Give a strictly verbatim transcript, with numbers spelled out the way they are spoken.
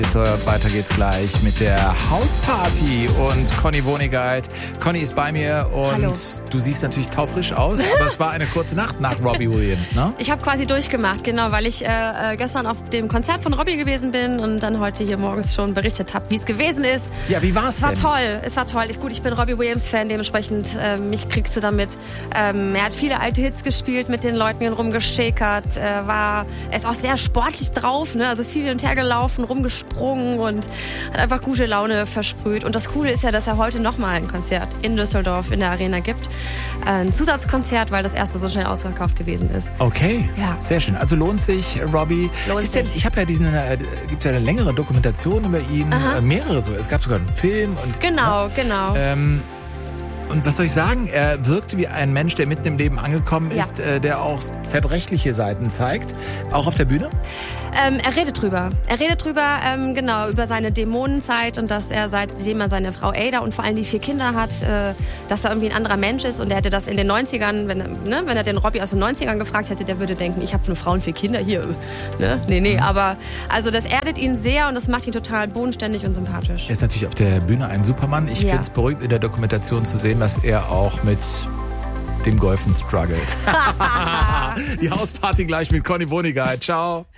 So, weiter geht's gleich mit der Hausparty und Conny Wonigkeit. Conny ist bei mir und Hallo. Du siehst natürlich taufrisch aus, aber es war eine kurze Nacht nach Robbie Williams, ne? Ich habe quasi durchgemacht, genau, weil ich äh, gestern auf dem Konzert von Robbie gewesen bin und dann heute hier morgens schon berichtet habe, wie es gewesen ist. Ja, wie war's Es war denn? toll, es war toll. Ich, gut, ich bin Robbie Williams-Fan, dementsprechend äh, mich kriegst du damit. Ähm, er hat viele alte Hits gespielt, mit den Leuten rumgeschäkert, äh, war, er ist auch sehr sportlich drauf, ne? Also ist viel hin und her gelaufen, rumgesprungen und hat einfach gute Laune versprüht. Und das Coole ist ja, dass er heute nochmal ein Konzert in Düsseldorf in der Arena gibt. Ein Zusatzkonzert, weil das erste so schnell ausverkauft gewesen ist. Okay, Ja. Sehr schön. Also lohnt sich, Robbie. Lohnt ist denn, sich. ich habe ja diesen, äh, gibt ja eine längere Dokumentation über ihn, äh, mehrere so. Es gab sogar einen Film und Genau, ne? genau. Ähm, und was soll ich sagen? Er wirkte wie ein Mensch, der mitten im Leben angekommen Ja. ist, äh, der auch zerbrechliche Seiten zeigt. Auch auf der Bühne? Ähm, er redet drüber. Er redet drüber, ähm, genau, über seine Dämonenzeit und dass er seitdem er seine Frau Ada und vor allem die vier Kinder hat, äh, dass er irgendwie ein anderer Mensch ist. Und er hätte das in den neunzigern, wenn, er- ne, wenn er den Robbie aus den neunzigern gefragt hätte, der würde denken, ich habe eine Frau und vier Kinder hier. Ne? Nee, nee, aber also das erdet ihn sehr und das macht ihn total bodenständig und sympathisch. Er ist natürlich auf der Bühne ein Supermann. Ich Ja. finde es beruhigend in der Dokumentation zu sehen, dass er auch mit dem Golfen struggelt. Die Hausparty gleich mit Conny Wonigkeit. Ciao.